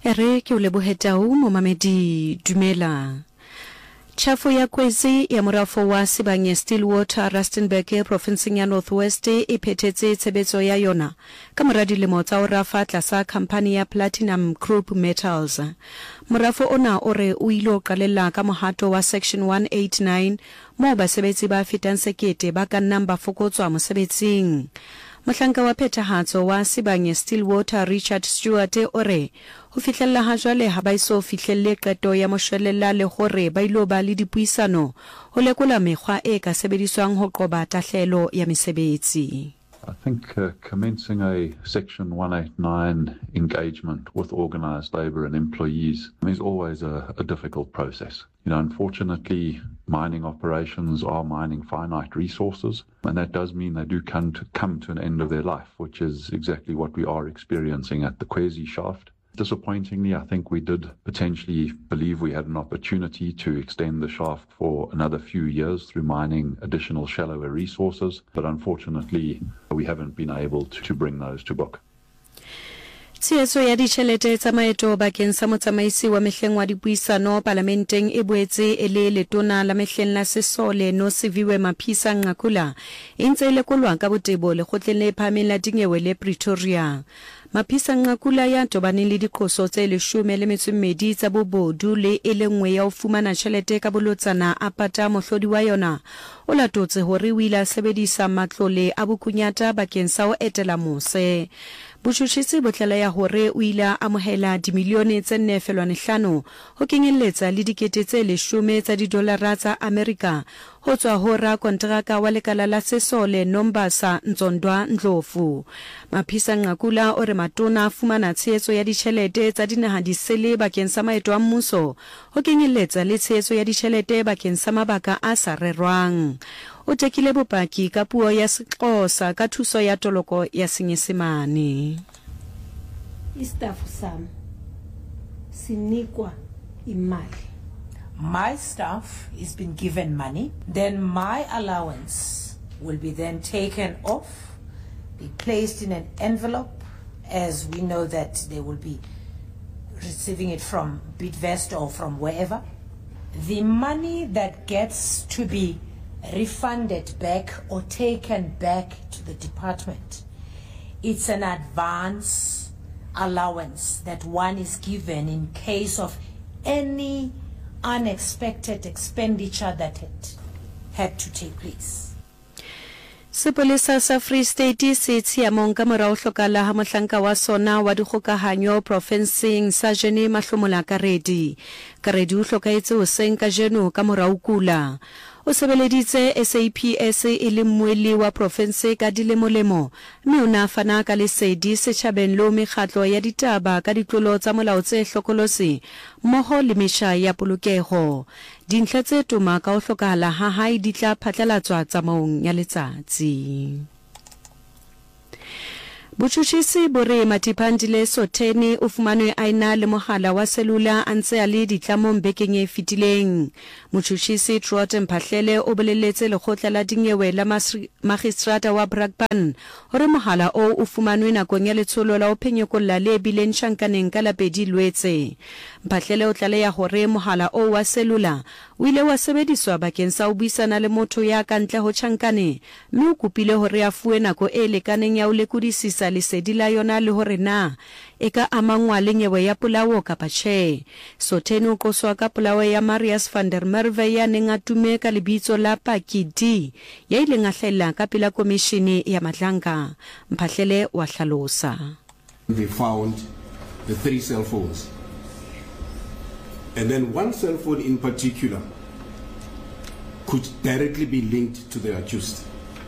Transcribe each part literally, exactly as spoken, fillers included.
Ere ke o lebohetau momamedi dumela. Tšhafo ya kwezi ya morafo wa Sibanye Stillwater Rustenburg provinceng ya Northwest e phethetse tshebetso ya yona ka mora dilemo tsa ho rafa tlasa khampani ya Platinum Group Metals. Morafo ona o re o ile o qalella ka mohato wa section one eighty-nine moo basebetsi ba fetang sekete ba ka nnang ba fokotswa mosebetsing. Mohlanka wa phethahatso wa Sibanye Stillwater Richard Stewart o re ho fihlella ha jwale ha ba iso fihlelle qeto ya moshwelella le hore ba ilo ba le dipuisano ho lekola mekgwa e ka sebediswang ho qoba tahlelo ya mesebetsi. I think uh, commencing a Section one eighty-nine engagement with organised labour and employees is always a, a difficult process. You know, unfortunately, mining operations are mining finite resources, and that does mean they do come to, come to an end of their life, which is exactly what we are experiencing at the Kwezi shaft. Disappointingly, I think we did potentially believe we had an opportunity to extend the shaft for another few years through mining additional shallower resources, but unfortunately, we haven't been able to, to bring those to book. Tshehetso ya ditjhelete tsa maeto bakeng sa motsamaisi wa mehleng wa dipuisano parlamenteng e boetse e le letona la mehleng la Sesole no Siviwe Maphisa Nqakula e ntse e lekolwa ka botebo lekgotleng le phahameng la dinyewe le Pretoria. Maphisa Nqakula ya tobaneng le diqoso tse leshome le metso e mmedi tsa bobodu le e le nngwe ya ho fumana tjhelete ka bolotsana a pata mohlodi wa yona o latotse hore o ile a sebedisa matlole a bokunyata bakeng sa ho etela mose. Botjhutjhisi bo tlaleha hore o ile a amohela dimilione tse nne felwane hlano ho kenyelletsa le dikete tse leshome tsa didolara tsa Amerika ho tswa ho rakonteraka wa lekala la Sesole Nombasa Nzondwa Ndlovu. Maphisa Nqakula o re matona a fumana tshehetso ya ditjhelete tsa dinaha disele bakeng sa maeto a mmuso ho kenyelletsa le tshehetso ya ditjhelete bakeng sa mabaka a sa rerwang. O tekile bopaki ka puo ya Sexhosa ka thuso ya toloko ya Senyesemane. Istafu sam sinikwa imali. My staff is been given money, then my allowance will be then taken off, be placed in an envelope, as we know that they will be receiving it from Bidvest or from wherever. The money that gets to be refunded back or taken back to the department, it's an advance allowance that one is given in case of any unexpected expenditure that had, had to take place. Sepolesa sa Free State se tshiamong ka mora ho hlokala ha mohlanka wa sona wa dikgokahanyo provinceng sa Jene Mahlomola Karedi. Karedi o hlokaetse ho senka jeno ka mora ho kula. O sebeleditse S A P S e le mmueli wa province ka dilemolemo mme o na fana ka lesedi setjhabeng le mekgatlo ya ditaba ka ditlolo tsa molao tse hlokolosi mmoho le mesha ya polokeho. Dintlha tse tuma ka ho hlokahala ha hae di tla phatlalatswa tsamaong ya letsatsi. Botjhutjhisi bore Matiphandile Sotheni o fumanwe a ena le mohala wa selula a ntse a le ditlamong bekeng e fetileng. Motjhutjhisi Trot Mphahlele o boleletse lekgotla la dinyewe la magistrata wa Brakpan hore mohala o o fumanwe nakong ya letsholo la ho phenyekolla le bileng tjhankaneng ka lapedi Lwetse. Mphahlele o tlaleha hore mohala o wa selula o ile wa sebediswa bakeng sa ho buisana le motho ya ka ntle ho tjhankane mme o kopile hore a fuwe nako e lekaneng ya ho lekodisisa lesedi la yona le hore na e ka amangwa le nyewe ya polao kapa tjhe. Sotheni o qoswa ka polao ya Marius van der Merwe ya neng a tumme ka lebitso la Pakidi ya ileng a hlahella ka pela komishene ya Mahlanka. Mphahlele wa hlalosa. They found the three cell phones. And then one cell phone in particular could directly be linked to the accused.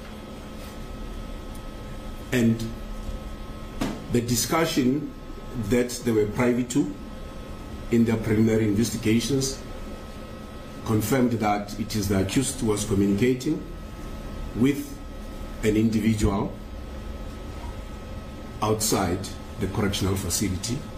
And the discussion that they were privy to in their preliminary investigations confirmed that it is the accused who was communicating with an individual outside the correctional facility